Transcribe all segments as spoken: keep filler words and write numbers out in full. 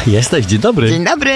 Jesteś, dzień dobry. Dzień dobry.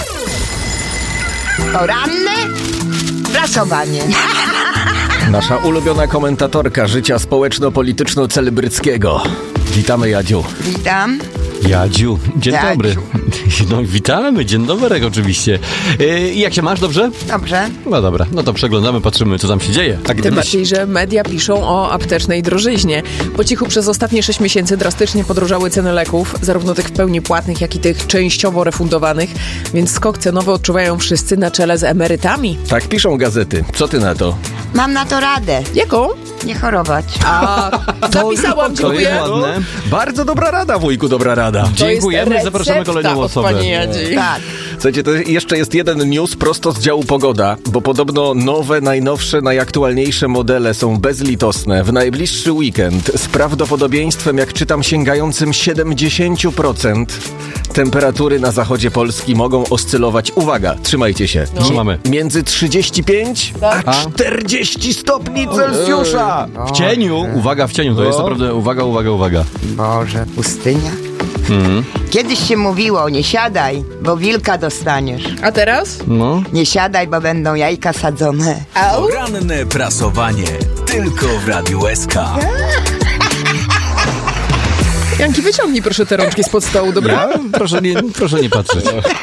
Poranne prasowanie. Nasza ulubiona komentatorka życia społeczno-polityczno-celebryckiego. Witamy, Jadziu. Witam. Jadziu, dzień Jadziu. dobry. No witamy, dzień dobry oczywiście. Yy, jak się masz, dobrze? Dobrze. No dobra, no to przeglądamy, patrzymy, co tam się dzieje. A Tym gdybyś... bardziej, że media piszą o aptecznej drożyźnie. Po cichu przez ostatnie sześć miesięcy drastycznie podrożały ceny leków, zarówno tych w pełni płatnych, jak i tych częściowo refundowanych, więc skok cenowy odczuwają wszyscy na czele z emerytami. Tak piszą gazety. Co ty na to? Mam na to radę. Jaką? Nie chorować. A, zapisałam, To jest dziękuję. ładne. Bardzo dobra rada, wujku, dobra rada. To jest Dziękujemy, zapraszamy recepta kolejną od osobę. pani Jadzi. Tak. Słuchajcie, to jeszcze jest jeden news prosto z działu pogoda, bo podobno nowe, najnowsze, najaktualniejsze modele są bezlitosne. W najbliższy weekend z prawdopodobieństwem, jak czytam, sięgającym siedemdziesiąt procent temperatury na zachodzie Polski mogą oscylować, uwaga, trzymajcie się, No. Trzymamy. między trzydzieści pięć a czterdzieści stopni Celsjusza. W cieniu, uwaga, w cieniu, to jest naprawdę, uwaga, uwaga, uwaga. Boże, pustynia. Mhm. Kiedyś się mówiło, nie siadaj, bo wilka dostaniesz. A teraz? No. Nie siadaj, bo będą jajka sadzone. Au. Poranne prasowanie tylko w Radiu S K. Janki, wyciągnij proszę te rączki spod stołu, dobra? Ja? Proszę nie, proszę nie patrzeć.